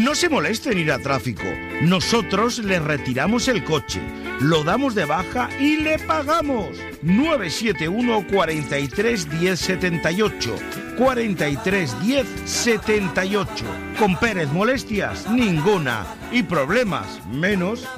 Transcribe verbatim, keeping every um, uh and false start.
No se moleste en ir a tráfico. Nosotros le retiramos el coche, lo damos de baja y le pagamos. nueve siete uno, cuatro tres, uno cero siete ocho. cuatro tres, uno cero siete ocho. Con Pérez molestias, ninguna. Y problemas, menos.